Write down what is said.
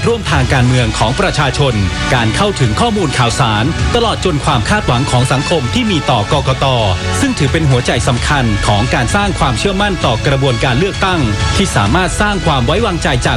ร่วมทางการเมืองของประชาชนการเข้าถึงข้อมูลข่าวสารตลอดจนความคาดหวังของสังคมที่มีต่อกกต.ซึ่งถือเป็นหัวใจสำคัญของการสร้างความเชื่อมั่นต่อกระบวนการเลือกตั้งที่สามารถสร้างความไว้วางใจจาก